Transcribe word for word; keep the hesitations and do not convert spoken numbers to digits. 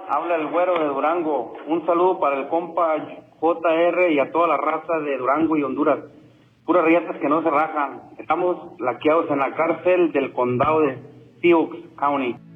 Habla el güero de Durango. Un saludo para el compa J R y a toda la raza de Durango y Honduras. Puras riatas que no se rajan. Estamos laqueados en la cárcel del condado de Sioux County.